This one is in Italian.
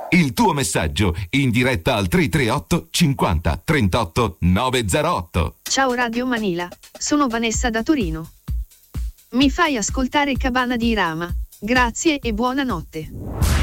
Il tuo messaggio in diretta al 338 50 38 908. Ciao Radio Manila, sono Vanessa da Torino. Mi fai ascoltare Cabana di Rama? Grazie e buonanotte.